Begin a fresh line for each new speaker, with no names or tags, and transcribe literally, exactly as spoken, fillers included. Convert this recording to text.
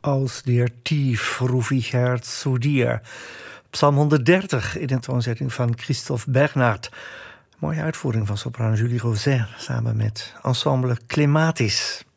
Aus der Tief ruf ich Herr zu dir. Psalm honderddertig in de toonzetting van Christophe Bernard. Mooie uitvoering van sopraan Julie Rosin samen met ensemble Clematis.